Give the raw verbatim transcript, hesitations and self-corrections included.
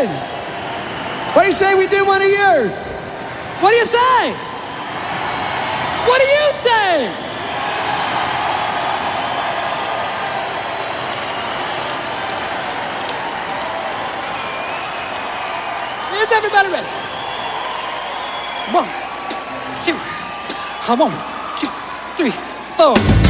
good. What do you say we do one of yours? What do you say? What do you say? Is everybody ready? One, two, one, two, three, four.